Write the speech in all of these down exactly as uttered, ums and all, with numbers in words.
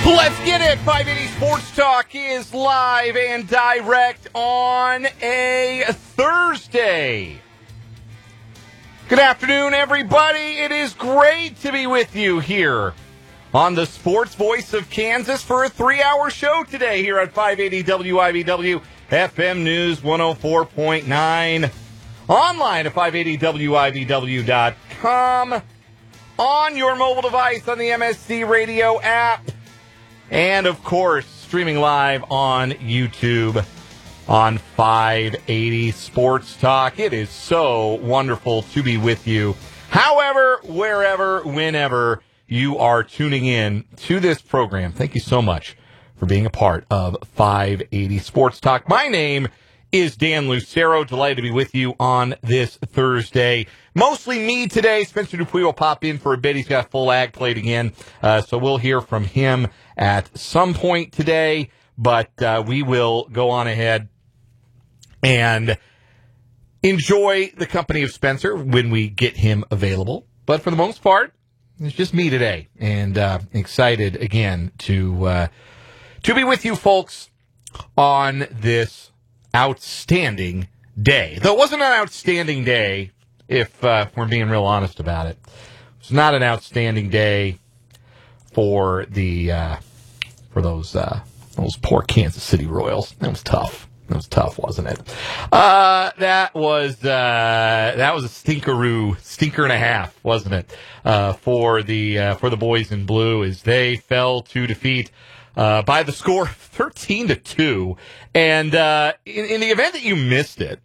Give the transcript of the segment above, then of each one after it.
Let's get it. five eighty Sports Talk is live and direct on a Thursday. Good afternoon, everybody. It is great to be with you here on the Sports Voice of Kansas for a three-hour show today here at five eighty W I B W F M News one oh four point nine. Online at five eighty W I B W dot com. On your mobile device on the M S C Radio app. And, of course, streaming live on YouTube on five eighty Sports Talk. It is so wonderful to be with you. However, wherever, whenever you are tuning in to this program, thank you so much for being a part of five eighty Sports Talk. My name is Dan Lucero. Delighted to be with you on this Thursday. Mostly me today. Spencer Dupuy will pop in for a bit. He's got full ag plate again, uh, so we'll hear from him at some point today. But uh, we will go on ahead and enjoy the company of Spencer when we get him available. But for the most part, it's just me today, and uh, excited again to uh, to be with you folks on this outstanding day. Though it wasn't an outstanding day, if uh, we're being real honest about it. It's not an outstanding day for the uh, for those uh, those poor Kansas City Royals. That was tough. That was tough, wasn't it? Uh, that was uh, that was a stinkeroo, stinker and a half, wasn't it? Uh, for the uh, for the boys in blue as they fell to defeat uh, by the score thirteen to two. And uh, in, in the event that you missed it,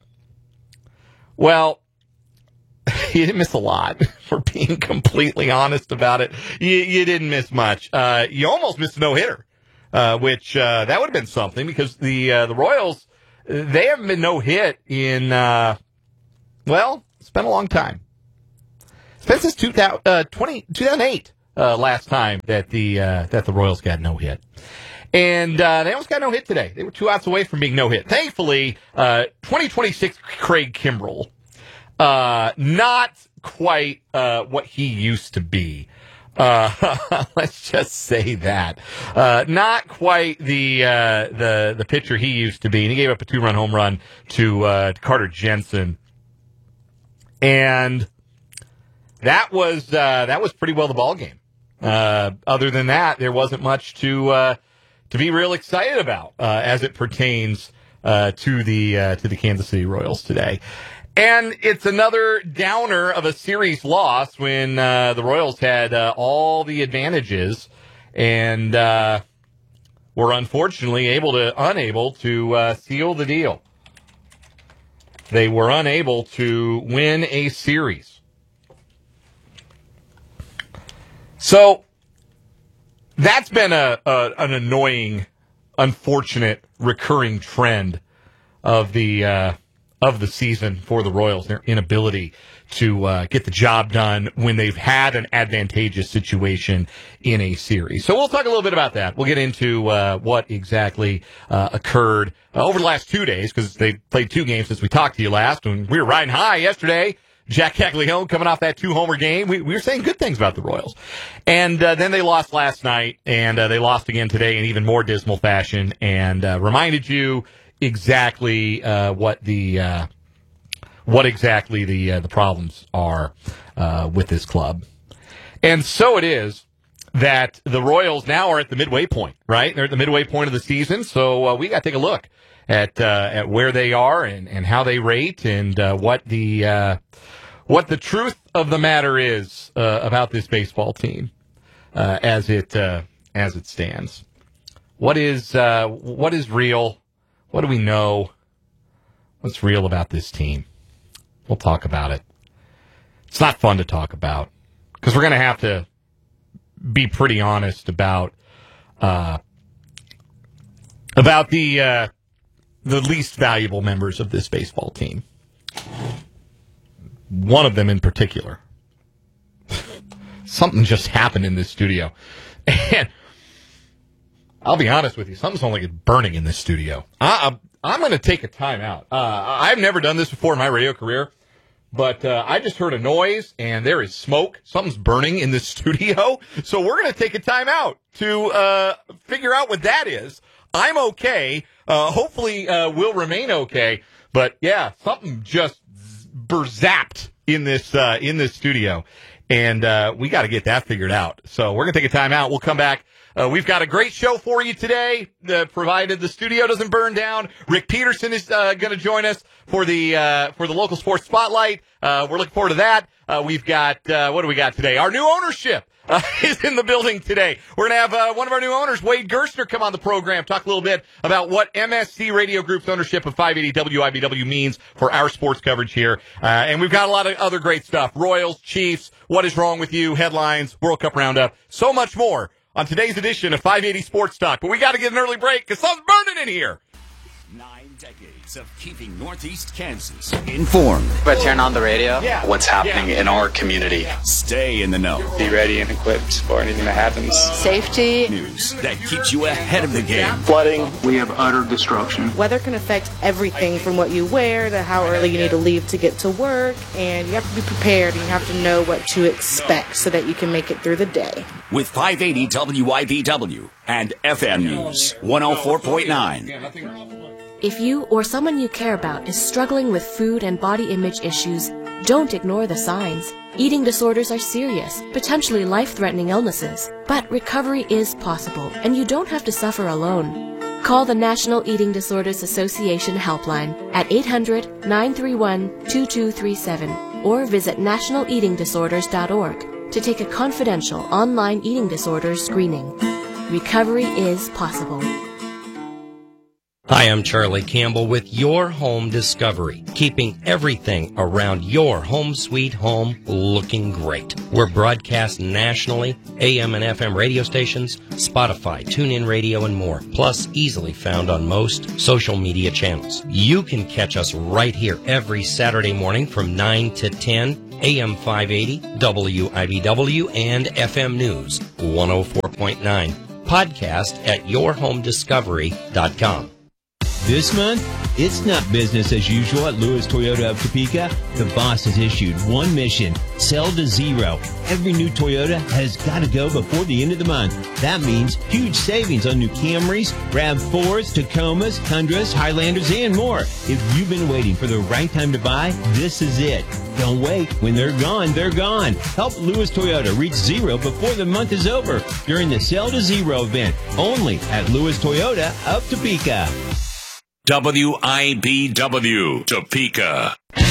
well, you didn't miss a lot, for being completely honest about it. You, you didn't miss much. Uh, you almost missed a no-hitter, uh, which uh, that would have been something because the uh, the Royals, they haven't been no-hit in, uh, well, it's been a long time. It's been since two thousand, uh, twenty, two thousand eight uh, last time that the uh, that the Royals got no-hit. And uh, they almost got no-hit today. They were two outs away from being no-hit. Thankfully, uh, twenty twenty-six Craig Kimbrell, Uh, not quite uh, what he used to be. Uh, let's just say that. Uh, not quite the uh, the the pitcher he used to be. And he gave up a two-run home run to, uh, to Carter Jensen. And that was uh, that was pretty well the ball game. Uh, other than that, there wasn't much to uh, to be real excited about uh, as it pertains uh, to the uh, to the Kansas City Royals today. And it's another downer of a series loss when uh, the Royals had uh, all the advantages and uh, were unfortunately able to unable to uh, seal the deal. They were unable to win a series. So that's been a, a an annoying, unfortunate, recurring trend of the uh, of the season for the Royals, their inability to uh, get the job done when they've had an advantageous situation in a series. So we'll talk a little bit about that. We'll get into uh, what exactly uh, occurred uh, over the last two days, because they played two games since we talked to you last, and we were riding high yesterday. Jack Caglione coming off that two-homer game. We, we were saying good things about the Royals. And uh, then they lost last night, and uh, they lost again today in even more dismal fashion, and uh, reminded you exactly uh, what the uh, what exactly the uh, the problems are uh, with this club. And so it is that the Royals now are at the midway point, right? They're at the midway point of the season, so uh, we got to take a look at uh, at where they are and, and how they rate and uh, what the uh, what the truth of the matter is uh, about this baseball team uh, as it uh, as it stands. What is uh, what is real? What do we know? What's real about this team? We'll talk about it. It's not fun to talk about because we're going to have to be pretty honest about uh, about the uh, the least valuable members of this baseball team. One of them in particular. Something just happened in this studio, and I'll be honest with you, something's only burning in this studio. I, I'm, I'm going to take a time out. Uh, I've never done this before in my radio career, but uh, I just heard a noise, and there is smoke. Something's burning in this studio. So we're going to take a time out to uh, figure out what that is. I'm okay. Uh, hopefully uh, we'll remain okay. But, yeah, something just berzapped in this, uh, in this studio. And uh, we got to get that figured out. So we're going to take a time out. We'll come back. Uh, we've got a great show for you today, uh, provided the studio doesn't burn down. Rick Peterson is uh, going to join us for the uh, for the local sports spotlight. Uh, we're looking forward to that. Uh, we've got uh, what do we got today? Our new ownership uh, is in the building today. We're going to have uh, one of our new owners, Wade Gerstner, come on the program, talk a little bit about what M S C Radio Group's ownership of five eighty W I B W means for our sports coverage here. Uh, and we've got a lot of other great stuff: Royals, Chiefs, what is wrong with you, headlines, World Cup roundup, so much more on today's edition of five eighty Sports Talk. But we got to get an early break because something's burning in here. Nine decades of keeping Northeast Kansas informed. But turn on the radio. Yeah. What's happening Yeah. in our community. Stay in the know. Be ready and equipped for anything that happens. Safety. News that keeps you ahead of the game. Flooding. We have utter destruction. Weather can affect everything from what you wear to how early you need to leave to get to work. And you have to be prepared and you have to know what to expect so that you can make it through the day. With five eighty W I B W and F M News one oh four point nine. If you or someone you care about is struggling with food and body image issues, don't ignore the signs. Eating disorders are serious, potentially life-threatening illnesses, but recovery is possible, and you don't have to suffer alone. Call the National Eating Disorders Association helpline at eight hundred, nine three one, two two three seven or visit national eating disorders dot org to take a confidential online eating disorders screening. Recovery is possible. Hi, I'm Charlie Campbell with Your Home Discovery, keeping everything around your home sweet home looking great. We're broadcast nationally, A M and F M radio stations, Spotify, TuneIn Radio, and more, plus easily found on most social media channels. You can catch us right here every Saturday morning from nine to ten, A M five eighty, W I B W, and F M News one oh four point nine. Podcast at your home discovery dot com. This month, it's not business as usual at Lewis Toyota of Topeka. The boss has issued one mission: sell to zero. Every new Toyota has got to go before the end of the month. That means huge savings on new Camrys, RAV fours, Tacomas, Tundras, Highlanders, and more. If you've been waiting for the right time to buy, this is it. Don't wait. When they're gone, they're gone. Help Lewis Toyota reach zero before the month is over during the Sell to Zero event, only at Lewis Toyota of Topeka. W I B W Topeka.